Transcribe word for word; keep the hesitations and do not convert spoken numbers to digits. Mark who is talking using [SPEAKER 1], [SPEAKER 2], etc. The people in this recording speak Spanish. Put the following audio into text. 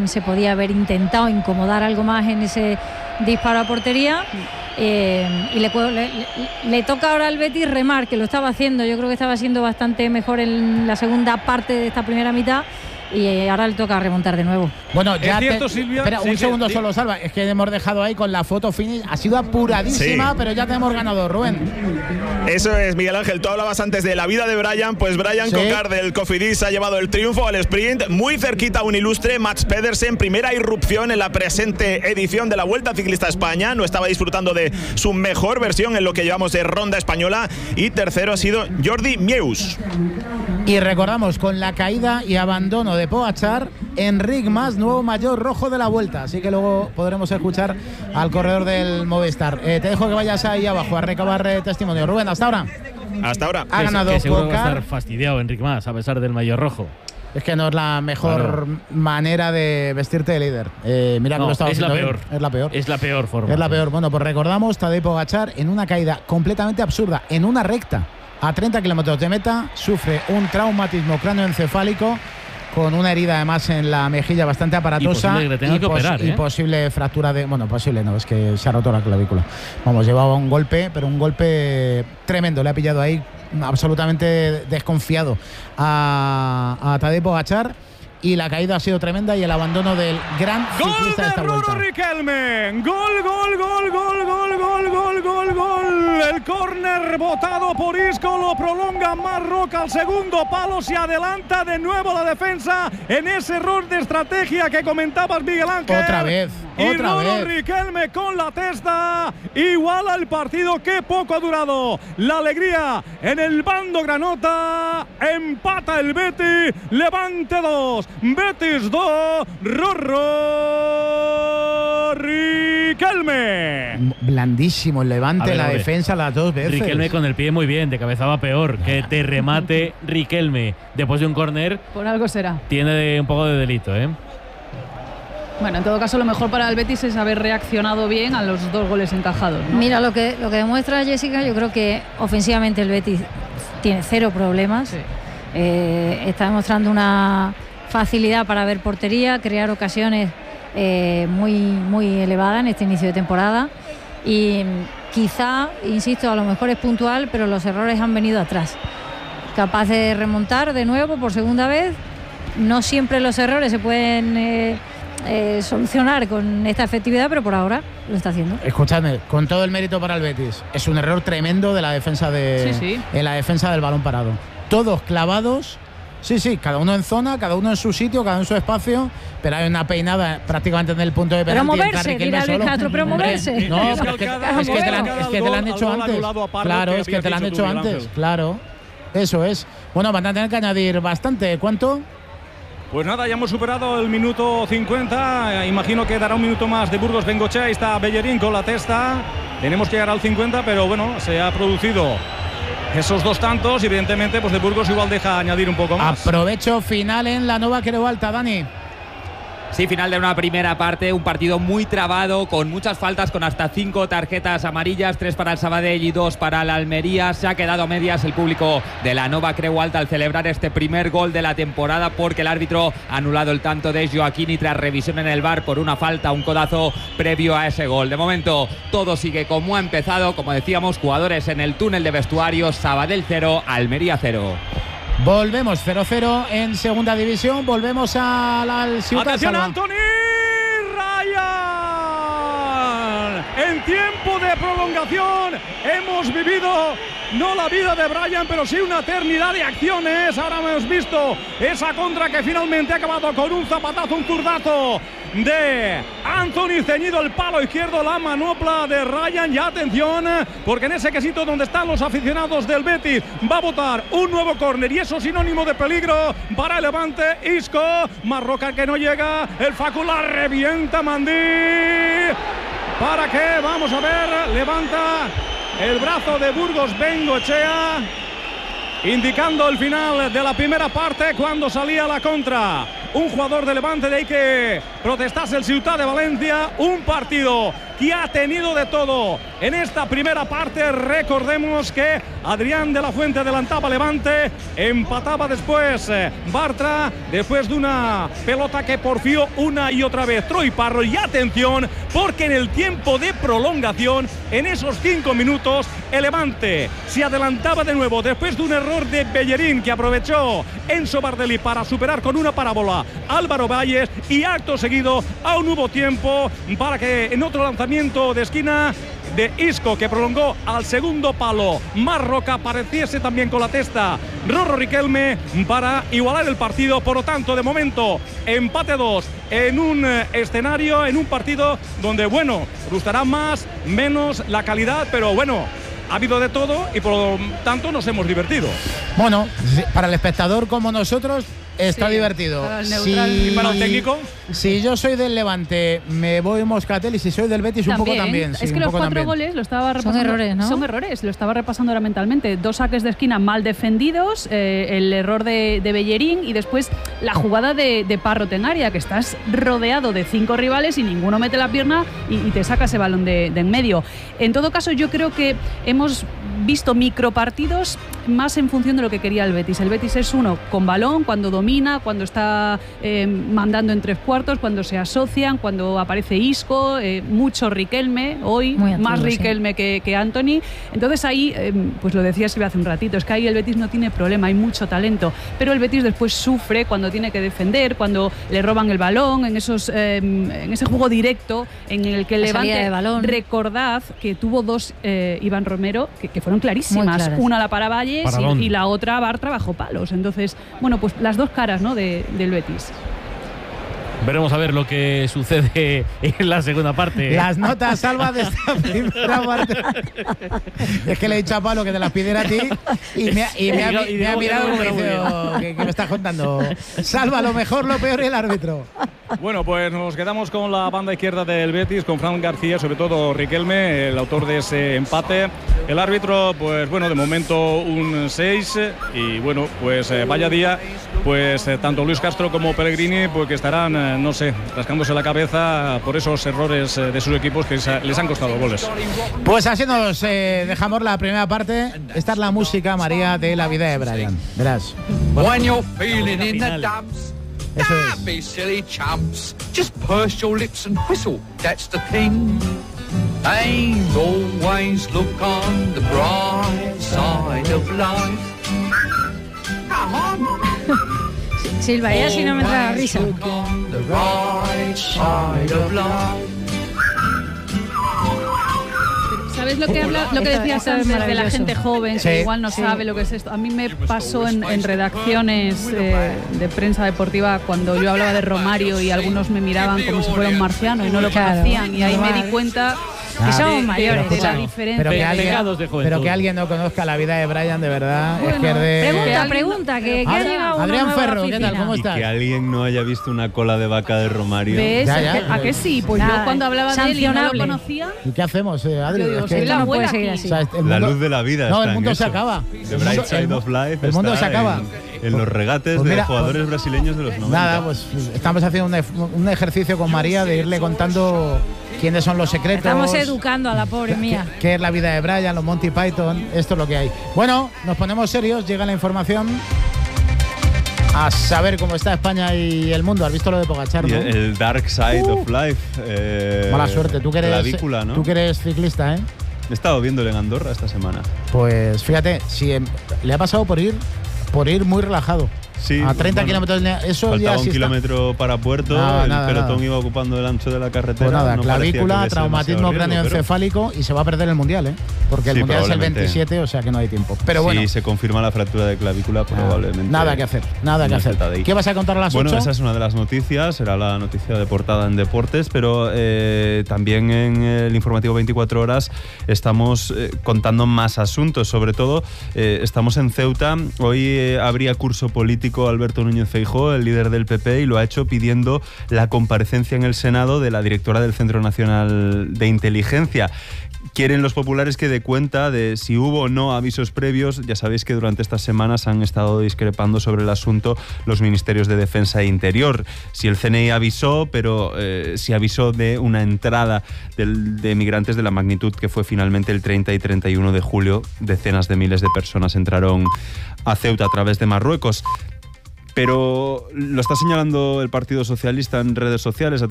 [SPEAKER 1] Brian se podía haber intentado incomodar algo más en ese disparo a portería. Eh, y le, le, le toca ahora al Betis remar, que lo estaba haciendo. Yo creo que estaba siendo bastante mejor en la segunda parte de esta primera mitad. Y ahora le toca remontar de nuevo.
[SPEAKER 2] Bueno, ya
[SPEAKER 3] es cierto,
[SPEAKER 2] te,
[SPEAKER 3] Silvia.
[SPEAKER 2] Espera,
[SPEAKER 3] sí,
[SPEAKER 2] un
[SPEAKER 3] sí,
[SPEAKER 2] segundo
[SPEAKER 3] sí.
[SPEAKER 2] solo, Salva. Es que hemos dejado ahí con la foto finish. Ha sido apuradísima, sí. Pero ya tenemos ganador, Rubén.
[SPEAKER 4] Eso es, Miguel Ángel. Tú hablabas antes de la vida de Brian. Pues Brian sí. Cocar del Cofidis ha llevado el triunfo al sprint. Muy cerquita a un ilustre, Mats Pedersen. Primera irrupción en la presente edición de la Vuelta Ciclista a España. No estaba disfrutando de su mejor versión en lo que llevamos de ronda española. Y tercero ha sido Jordi Meeus.
[SPEAKER 2] Y recordamos, con la caída y abandono de Pogačar, Enric Mas, nuevo maillot rojo de la Vuelta. Así que luego podremos escuchar al corredor del Movistar. Eh, te dejo que vayas ahí abajo a recabar eh, testimonio. Rubén, hasta ahora.
[SPEAKER 4] Hasta ahora.
[SPEAKER 2] Ha ganado
[SPEAKER 5] que seguro
[SPEAKER 2] Pogačar.
[SPEAKER 5] Va a estar fastidiado Enric Mas, a pesar del maillot rojo.
[SPEAKER 2] Es que no es la mejor claro. manera de vestirte de líder. Eh, mira
[SPEAKER 5] no,
[SPEAKER 2] que lo estaba
[SPEAKER 5] es la peor.
[SPEAKER 2] Bien. Es la peor.
[SPEAKER 5] Es la peor forma.
[SPEAKER 2] Es la peor. Bueno, pues recordamos, Tadej Pogačar en una caída completamente absurda, en una recta. A treinta kilómetros de meta, sufre un traumatismo cráneoencefálico con una herida además en la mejilla bastante aparatosa.
[SPEAKER 5] Y posible que le tenga
[SPEAKER 2] y
[SPEAKER 5] que operar,
[SPEAKER 2] y
[SPEAKER 5] ¿eh?
[SPEAKER 2] posible fractura de… Bueno, posible no, es que se ha roto la clavícula. Vamos, llevaba un golpe, pero un golpe tremendo. Le ha pillado ahí absolutamente desconfiado a, a Tadej Pogačar. Y la caída ha sido tremenda y el abandono del gran ciclista de esta vuelta.
[SPEAKER 3] ¡Gol de Riquelme! ¡Gol, gol, gol, gol, gol, gol, gol, gol, gol! El córner botado por Isco lo prolonga Marroca al segundo palo. Se adelanta de nuevo la defensa en ese error de estrategia que comentabas, Miguel Ángel.
[SPEAKER 2] Otra vez,
[SPEAKER 3] y
[SPEAKER 2] otra vez.
[SPEAKER 3] Riquelme con la testa iguala el partido. ¡Qué poco ha durado! La alegría en el bando granota. Empata el Betis. Levante dos. Betis dos, Rorro Riquelme.
[SPEAKER 2] Blandísimo el Levante, ver, la defensa las dos veces.
[SPEAKER 5] Riquelme con el pie muy bien, de cabezaba peor. Que te remate Riquelme después de un córner.
[SPEAKER 6] Por algo será.
[SPEAKER 5] Tiene un poco de delito, ¿eh?
[SPEAKER 6] Bueno, en todo caso, lo mejor para el Betis es haber reaccionado bien a los dos goles encajados, ¿no?
[SPEAKER 1] Mira, lo que, lo que demuestra Jessica, yo creo que ofensivamente el Betis tiene cero problemas. Sí. Eh, está demostrando una facilidad para ver portería, crear ocasiones eh, muy, muy elevadas en este inicio de temporada y quizá, insisto, a lo mejor es puntual, pero los errores han venido atrás. Capaz de remontar de nuevo por segunda vez. No siempre los errores se pueden eh, eh, solucionar con esta efectividad, pero por ahora lo está haciendo.
[SPEAKER 2] Escuchadme, con todo el mérito para el Betis, es un error tremendo de la defensa de,
[SPEAKER 6] sí, sí.
[SPEAKER 2] en la defensa del balón parado. Todos clavados. Sí, sí, cada uno en zona, cada uno en su sitio, cada uno en su espacio, pero hay una peinada prácticamente en el punto de penalti.
[SPEAKER 1] Pero moverse, dirá Luis Castro, pero moverse.
[SPEAKER 2] No, es que, es que, te, la, es que te la han hecho antes. Claro, es que te la han hecho antes, claro. Eso es. Bueno, van a tener que añadir bastante. ¿Cuánto?
[SPEAKER 3] Pues nada, ya hemos superado el minuto cincuenta. Imagino que dará un minuto más de Burgos Bengochea. Ahí está Bellerín con la testa. Tenemos que llegar al cincuenta, pero bueno, se ha producido esos dos tantos, evidentemente, pues de Burgos igual deja añadir un poco más.
[SPEAKER 2] Aprovecho final en la Nova Creu Alta, Dani.
[SPEAKER 7] Sí, final de una primera parte, un partido muy trabado, con muchas faltas, con hasta cinco tarjetas amarillas, tres para el Sabadell y dos para el Almería. Se ha quedado a medias el público de la Nova Creu Alta al celebrar este primer gol de la temporada, porque el árbitro ha anulado el tanto de Joaquini tras revisión en el V A R por una falta, un codazo previo a ese gol. De momento todo sigue como ha empezado, como decíamos, jugadores en el túnel de vestuarios, Sabadell cero, Almería cero.
[SPEAKER 2] Volvemos cero cero en segunda división. Volvemos a la al Ciutat.
[SPEAKER 3] ¡Atención, Anthony Ryan! En tiempo de prolongación hemos vivido no la vida de Brian, pero sí una eternidad de acciones. Ahora hemos visto esa contra que finalmente ha acabado con un zapatazo, un zurdazo de Anthony, ceñido el palo izquierdo, la manopla de Ryan. Y atención, porque en ese quesito donde están los aficionados del Betis va a botar un nuevo córner, y eso sinónimo de peligro para el Levante. Isco, Marroca que no llega, el Facu la revienta, Mandí. ¿Para qué? Vamos a ver, levanta el brazo de Burgos Bengochea, indicando el final de la primera parte cuando salía la contra. Un jugador de Levante, de ahí que protestase el Ciutat de Valencia. Un partido que ha tenido de todo en esta primera parte. Recordemos que Adrián de la Fuente adelantaba Levante, empataba después eh, Bartra, después de una pelota que porfió una y otra vez Troy Parro. Y atención, porque en el tiempo de prolongación, en esos cinco minutos, el Levante se adelantaba de nuevo después de un error de Bellerín que aprovechó Enzo Bardelli para superar con una parábola Álvaro Valles, y acto seguido aún hubo tiempo para que en otro lanzamiento de esquina de Isco, que prolongó al segundo palo, Marroca apareciese también con la testa Rorro Riquelme para igualar el partido. Por lo tanto, de momento, empate dos en un escenario, en un partido donde, bueno, gustará más, menos la calidad, pero bueno, ha habido de todo y por lo tanto nos hemos divertido.
[SPEAKER 2] Bueno, para el espectador como nosotros está sí, divertido.
[SPEAKER 6] Para el
[SPEAKER 3] neutral. Si, ¿Y para el técnico?
[SPEAKER 2] Si yo soy del Levante, me voy Moscatel, y si soy del Betis, también, un poco también. Sí,
[SPEAKER 6] es que los cuatro también. goles lo estaba repasando.
[SPEAKER 1] Son errores, ¿no?
[SPEAKER 6] Son errores, lo estaba repasando ahora mentalmente. Dos saques de esquina mal defendidos, eh, el error de, de Bellerín y después la jugada de, de Parro Tenaria, que estás rodeado de cinco rivales y ninguno mete la pierna y, y te saca ese balón de, de en medio. En todo caso, yo creo que hemos visto micropartidos más en función de lo que quería el Betis. El Betis es uno con balón, cuando domina, cuando está eh, mandando en tres cuartos, cuando se asocian, cuando aparece Isco, eh, mucho Riquelme, hoy activo, más Riquelme sí. que, que Antony. Entonces ahí, eh, pues lo decía Silvia hace un ratito, es que ahí el Betis no tiene problema, hay mucho talento, pero el Betis después sufre cuando tiene que defender, cuando le roban el balón, en, esos, eh, en ese juego directo en el que el Levante,
[SPEAKER 1] de balón.
[SPEAKER 6] Recordad que tuvo dos eh, Iván Romero que, que fueron clarísimas, una la para Valles y, y la otra Bartra bajo palos. Entonces, bueno, pues las dos caras, ¿no?, de, del Betis.
[SPEAKER 5] Veremos a ver lo que sucede en la segunda parte.
[SPEAKER 2] Las notas, Salva, de esta primera parte. Es que le he dicho a Pablo que te las pidiera a ti y me ha, y me ha, y me ha mirado como diciendo que, que me estás contando. Salva, lo mejor, lo peor y el árbitro.
[SPEAKER 3] Bueno, pues nos quedamos con la banda izquierda del Betis, con Fran García, sobre todo Riquelme, el autor de ese empate. El árbitro, pues bueno, de momento un seis. Y bueno, pues eh, vaya día, pues eh, tanto Luis Castro como Pellegrini, pues que estarán, eh, no sé, rascándose la cabeza por esos errores eh, de sus equipos que les han costado goles.
[SPEAKER 2] Pues así nos eh, dejamos la primera parte. Esta es la música, María, de La vida de Brian. Verás.
[SPEAKER 8] When you're feeling in the dumps,
[SPEAKER 2] eso es.
[SPEAKER 8] Don't be silly chumps. Just purse your lips and whistle. That's the thing. And always look on the bright side of life. Come on.
[SPEAKER 1] Silva, ya si no me trae la risa.
[SPEAKER 8] Look on the right side of life.
[SPEAKER 6] ¿Sabes lo que, habla, lo que decías antes de la gente joven,
[SPEAKER 2] sí,
[SPEAKER 6] que igual no
[SPEAKER 1] sí.
[SPEAKER 6] sabe lo que es esto? A mí me pasó en, en redacciones eh, de prensa deportiva cuando yo hablaba de Romario y algunos me miraban como si fuera un marciano y no lo
[SPEAKER 1] claro,
[SPEAKER 6] conocían. Y ahí me di cuenta
[SPEAKER 2] Ah,
[SPEAKER 1] que somos mayores,
[SPEAKER 6] de la
[SPEAKER 2] pero,
[SPEAKER 6] diferencia.
[SPEAKER 2] pero, que alguien,
[SPEAKER 5] de
[SPEAKER 2] pero que alguien no conozca la vida de Brian, de verdad,
[SPEAKER 6] bueno,
[SPEAKER 2] es que es de...
[SPEAKER 1] Pregunta, pregunta, que, que ha llegado una
[SPEAKER 2] Adrián
[SPEAKER 1] nueva
[SPEAKER 2] Ferro, ¿qué tal? ¿Cómo
[SPEAKER 9] Y
[SPEAKER 2] estás?
[SPEAKER 9] que alguien no haya visto una cola de vaca de Romario.
[SPEAKER 6] ¿Ves?
[SPEAKER 2] Ya, ya,
[SPEAKER 6] ¿A qué sí? Pues
[SPEAKER 1] nada,
[SPEAKER 6] yo cuando hablaba de él y no lo
[SPEAKER 1] sancionable.
[SPEAKER 6] conocía.
[SPEAKER 2] ¿Y qué hacemos, eh, Adri?
[SPEAKER 6] Yo digo,
[SPEAKER 2] Es que
[SPEAKER 6] soy la
[SPEAKER 1] no
[SPEAKER 6] abuela
[SPEAKER 1] puede seguir
[SPEAKER 6] aquí.
[SPEAKER 1] así.
[SPEAKER 2] o sea, el
[SPEAKER 9] La
[SPEAKER 2] mundo-
[SPEAKER 9] luz de la vida
[SPEAKER 2] No,
[SPEAKER 9] está
[SPEAKER 2] el
[SPEAKER 9] en
[SPEAKER 2] mundo se
[SPEAKER 9] eso.
[SPEAKER 2] acaba.
[SPEAKER 9] The
[SPEAKER 2] El
[SPEAKER 9] Bright
[SPEAKER 2] mundo-
[SPEAKER 9] Side
[SPEAKER 2] el-
[SPEAKER 9] of Life
[SPEAKER 2] el mundo
[SPEAKER 9] está
[SPEAKER 2] se acaba.
[SPEAKER 9] En, en los regates
[SPEAKER 2] Pues mira,
[SPEAKER 9] de jugadores
[SPEAKER 2] pues-
[SPEAKER 9] brasileños de los noventa.
[SPEAKER 2] Nada, pues estamos haciendo un, ef- un ejercicio con María de irle contando quiénes son los secretos.
[SPEAKER 1] Estamos educando a la pobre mía.
[SPEAKER 2] ¿Qué, qué es la vida de Brian, los Monty Python? Esto es lo que hay. Bueno, nos ponemos serios, llega la información. A saber cómo está España y el mundo. ¿Has visto lo de Pogačar,
[SPEAKER 9] Y
[SPEAKER 2] no?
[SPEAKER 9] el, el Dark Side
[SPEAKER 2] Uh.
[SPEAKER 9] of Life. Eh,
[SPEAKER 2] Mala suerte, tú que eres,
[SPEAKER 9] clavícula, ¿no?
[SPEAKER 2] tú que eres ciclista, ¿eh?
[SPEAKER 9] He estado viéndole en Andorra esta semana.
[SPEAKER 2] Pues fíjate, si em, le ha pasado por ir, por ir muy relajado.
[SPEAKER 9] Sí,
[SPEAKER 2] a treinta
[SPEAKER 9] bueno,
[SPEAKER 2] kilómetros de eso
[SPEAKER 9] faltaba
[SPEAKER 2] ya
[SPEAKER 9] un
[SPEAKER 2] sí está.
[SPEAKER 9] kilómetro para Puerto,
[SPEAKER 2] Nada,
[SPEAKER 9] el
[SPEAKER 2] nada,
[SPEAKER 9] pelotón
[SPEAKER 2] nada.
[SPEAKER 9] iba ocupando el ancho de la carretera.
[SPEAKER 2] Pues nada,
[SPEAKER 9] no parecía que
[SPEAKER 2] clavícula,
[SPEAKER 9] hubiese
[SPEAKER 2] traumatismo
[SPEAKER 9] demasiado riesgo,
[SPEAKER 2] cráneoencefálico y se va a perder el Mundial, ¿eh? Porque el
[SPEAKER 9] Sí,
[SPEAKER 2] Mundial es el
[SPEAKER 9] probablemente.
[SPEAKER 2] veintisiete, o sea que no hay tiempo. Pero bueno,
[SPEAKER 9] Si se confirma la fractura de clavícula,
[SPEAKER 2] nada,
[SPEAKER 9] probablemente.
[SPEAKER 2] nada que hacer, nada que
[SPEAKER 9] una
[SPEAKER 2] hacer.
[SPEAKER 9] Z D I.
[SPEAKER 2] ¿Qué vas a contar a las ocho?
[SPEAKER 9] Bueno, esa es una de las noticias, será la noticia de portada en deportes, pero eh, también en el informativo veinticuatro horas estamos eh, contando más asuntos. Sobre todo, eh, estamos en Ceuta. Hoy eh, habría curso político Alberto Núñez Feijóo, el líder del P P, y lo ha hecho pidiendo la comparecencia en el Senado de la directora del Centro Nacional de Inteligencia. quieren los populares que dé cuenta de si hubo o no avisos previos. Ya sabéis que durante estas semanas han estado discrepando sobre el asunto los ministerios de Defensa e Interior. Si el C N I avisó, pero eh, si avisó de una entrada de, de migrantes de la magnitud que fue finalmente el treinta y treinta y uno de julio. Decenas de miles de personas entraron a Ceuta a través de Marruecos. Pero lo está señalando el Partido Socialista en redes sociales a